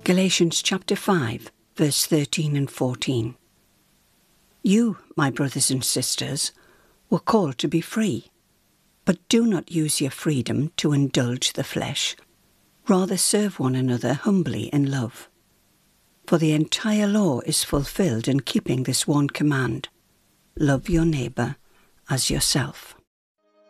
Galatians chapter 5, verse 13 and 14. You, my brothers and sisters, were called to be free, but do not use your freedom to indulge the flesh. Rather serve one another humbly in love. For the entire law is fulfilled in keeping this one command: love your neighbour as yourself.